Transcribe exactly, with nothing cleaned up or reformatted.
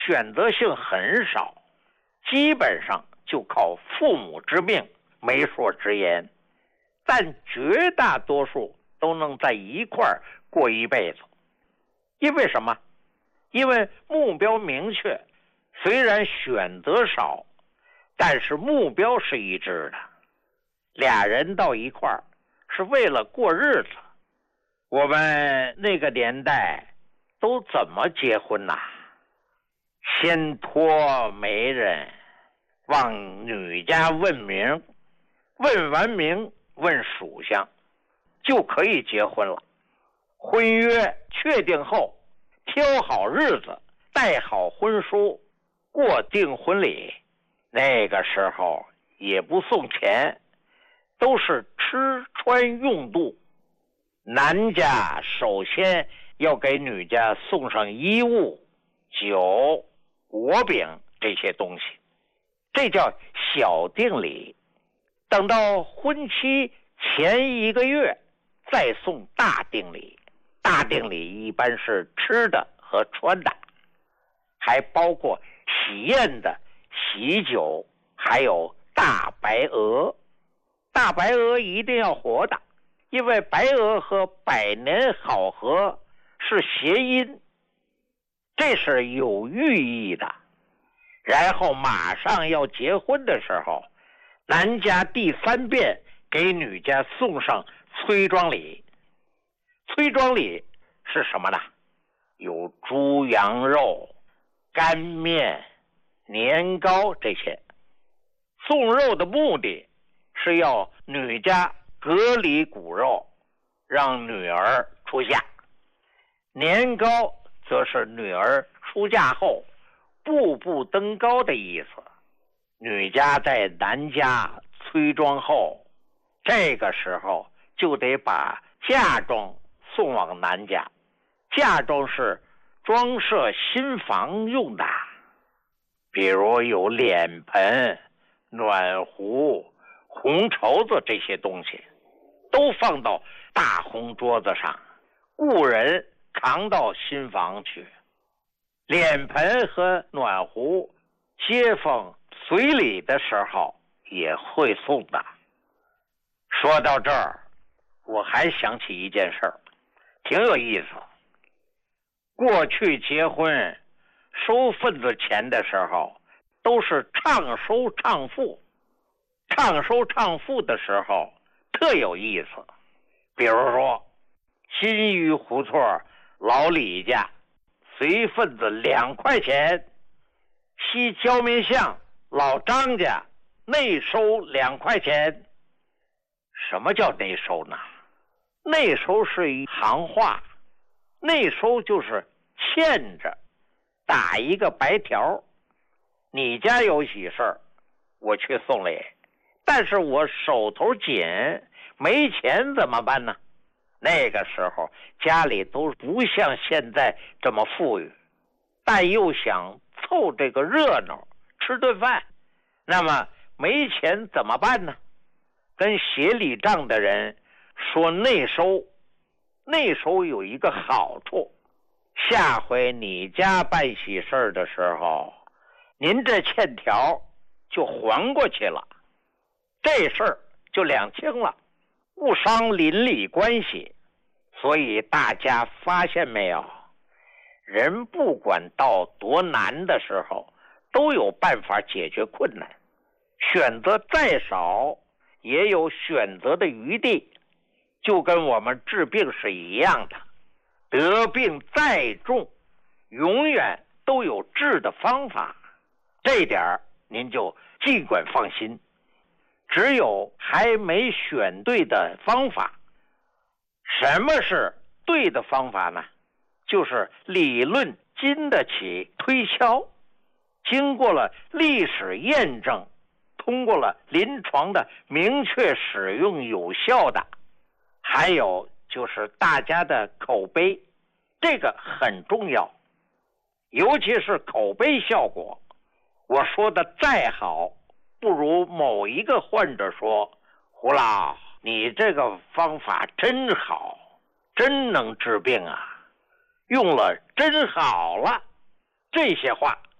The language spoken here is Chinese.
选择性很少，基本上就靠父母之命、媒妁之言，但绝大多数都能在一块儿过一辈子。因为什么？因为目标明确，虽然选择少，但是目标是一致的。俩人到一块儿是为了过日子。我们那个年代都怎么结婚呐？先托媒人往女家问名，问完名问属相，就可以结婚了。婚约确定后，挑好日子，带好婚书，过订婚礼。那个时候也不送钱，都是吃穿用度。男家首先要给女家送上衣物、酒、果饼这些东西，这叫小定礼。等到婚期前一个月再送大定礼。大定礼一般是吃的和穿的，还包括喜宴的喜酒，还有大白鹅。大白鹅一定要活的，因为白鹅和百年好合是谐音，这是有寓意的。然后马上要结婚的时候，男家第三遍给女家送上催妆礼。催妆礼是什么呢？有猪羊肉、干面、年糕这些。送肉的目的是要女家隔离骨肉，让女儿出嫁。年糕则是女儿出嫁后步步登高的意思。女家在男家催妆后，这个时候就得把嫁妆送往男家。嫁妆是装设新房用的，比如有脸盆、暖壶、红绸子这些东西，都放到大红桌子上，雇人扛到新房去。脸盆和暖壶，街坊随礼的时候也会送的。说到这儿，我还想起一件事儿，挺有意思。过去结婚收份子钱的时候，都是唱收唱付。唱收唱付的时候特有意思。比如说新余胡同老李家随份子两块钱，西焦民巷老张家内收两块钱。什么叫内收呢？内收是一行话，内收就是欠着，打一个白条。你家有喜事儿，我去送礼，但是我手头紧，没钱怎么办呢？那个时候家里都不像现在这么富裕，但又想凑这个热闹，吃顿饭，那么没钱怎么办呢？跟协理账的人说内收。内收有一个好处，下回你家办喜事的时候，您这欠条就还过去了，这事儿就两清了，不伤邻里关系。所以大家发现没有，人不管到多难的时候，都有办法解决困难。选择再少，也有选择的余地。就跟我们治病是一样的，得病再重，永远都有治的方法。这点您就尽管放心。只有还没选对的方法。什么是对的方法呢？就是理论经得起推敲，经过了历史验证，通过了临床的明确使用有效的，还有就是大家的口碑，这个很重要。尤其是口碑效果，我说的再好，不如某一个患者说，胡老，你这个方法真好，真能治病啊，用了真好了。这些话